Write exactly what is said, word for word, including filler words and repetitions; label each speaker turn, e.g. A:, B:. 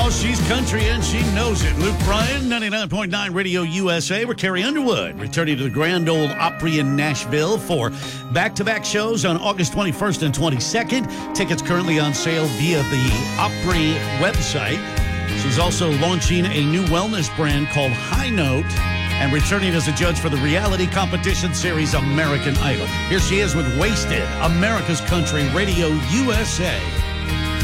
A: Well, she's country and she knows it. Luke Bryan, ninety-nine point nine Radio U S A. We're Carrie Underwood, returning to the Grand Ole Opry in Nashville for back-to-back shows on August twenty-first and twenty-second. Tickets currently on sale via the Opry website. She's also launching a new wellness brand called High Note and returning as a judge for the reality competition series American Idol. Here she is with Wasted, America's Country Radio U S A.